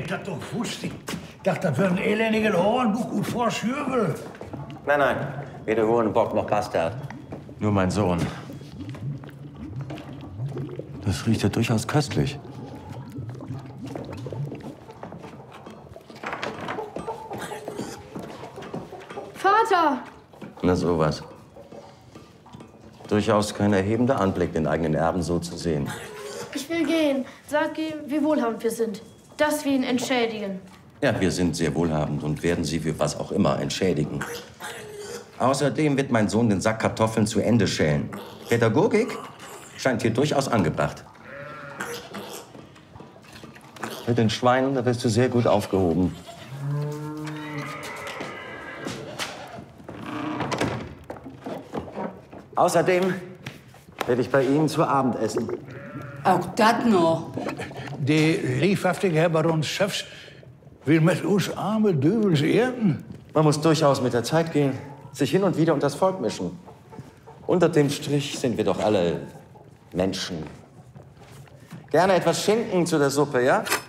ich das doch wusste. Ich dachte, das wäre ein elendiges Hornbuch gut vor Schürvel. Nein, nein. Weder Hurenbock noch Bastard. Nur mein Sohn. Das riecht ja durchaus köstlich. Vater! Na sowas. Durchaus kein erhebender Anblick, den eigenen Erben so zu sehen. Ich will gehen. Sag ihm, wie wohlhabend wir sind. Dass wir ihn entschädigen. Ja, wir sind sehr wohlhabend und werden Sie für was auch immer entschädigen. Außerdem wird mein Sohn den Sack Kartoffeln zu Ende schälen. Pädagogik scheint hier durchaus angebracht. Mit den Schweinen, da wirst du sehr gut aufgehoben. Außerdem werde ich bei Ihnen zu Abend essen. Auch das noch. Der liebhaftige Herr Baron Schöfs will mit uns arme Döbels erden. Man muss durchaus mit der Zeit gehen, sich hin und wieder unter das Volk mischen. Unter dem Strich sind wir doch alle Menschen. Gerne etwas Schinken zu der Suppe, ja?